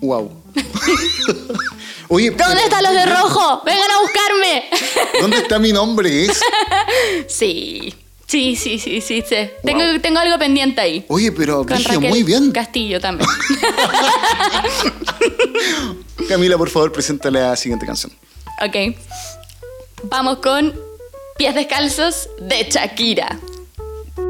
Wow. Oye, ¿Dónde están los de rojo? ¡Vengan a buscarme! ¿Dónde está mi nombre? Sí. Wow. Tengo algo pendiente ahí. Oye, pero Con Brigio, Raquel muy bien. Castillo también. Camila, por favor, preséntale la siguiente canción. Ok. Vamos con Pies Descalzos de Shakira.